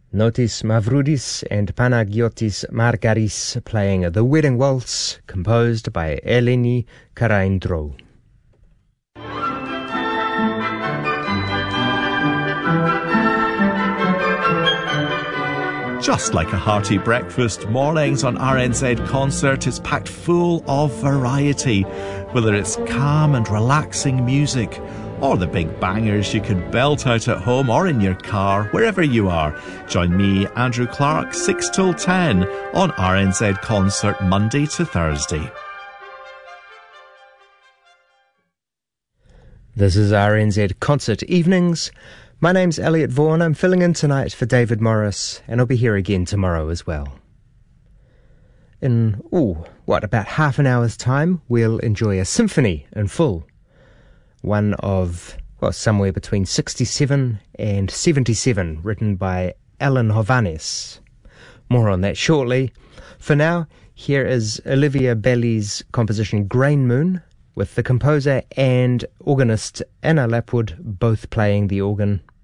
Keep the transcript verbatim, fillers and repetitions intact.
Notis Mavroudis and Panagiotis Margaris playing The Wedding Waltz, composed by Eleni Karaindrou. Just like a hearty breakfast, mornings on R N Z Concert is packed full of variety, whether it's calm and relaxing music or the big bangers you can belt out at home or in your car, wherever you are. Join me, Andrew Clark, six till ten on R N Z Concert, Monday to Thursday. This is R N Z Concert Evenings. My name's Elliot Vaughan. I'm filling in tonight for David Morris, and I'll be here again tomorrow as well. In, ooh, what, about half an hour's time, we'll enjoy a symphony in full. One of, well, somewhere between sixty-seven and seventy-seven, written by Alan Hovhannes. More on that shortly. For now, here is Olivia Belly's composition Grain Moon, with the composer and organist Anna Lapwood both playing the organ.